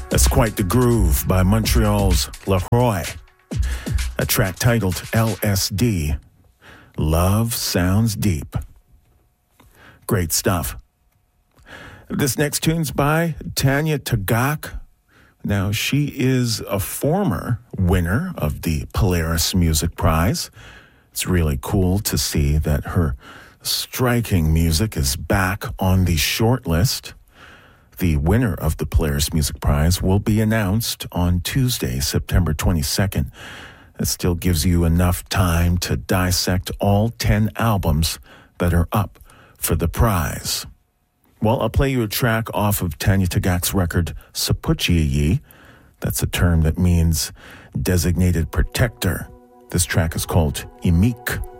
That's Quite the Groove by Montreal's Leroy. A track titled LSD, Love Sounds Deep. Great stuff. This next tune's by Tanya Tagaq. Now, she is a former winner of the Polaris Music Prize. It's really cool to see that her striking music is back on the short list. The winner of the Polaris Music Prize will be announced on Tuesday, September 22nd. That still gives you enough time to dissect all 10 albums that are up for the prize. Well, I'll play you a track off of Tanya Tagaq's record, Sapuchiyi. That's a term that means designated protector. This track is called Imik.